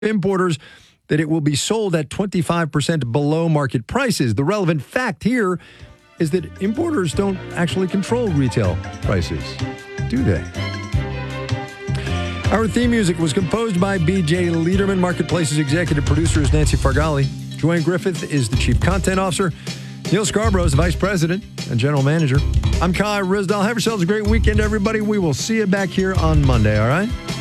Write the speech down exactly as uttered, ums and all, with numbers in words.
importers that it will be sold at twenty-five percent below market prices. The relevant fact here is that importers don't actually control retail prices, do they? Our theme music was composed by B J Liederman. Marketplace's executive producer is Nancy Fargali. Joanne Griffith is the chief content officer. Neil Scarborough is the vice president and general manager. I'm Kai Risdale. Have yourselves a great weekend, everybody. We will see you back here on Monday, all right?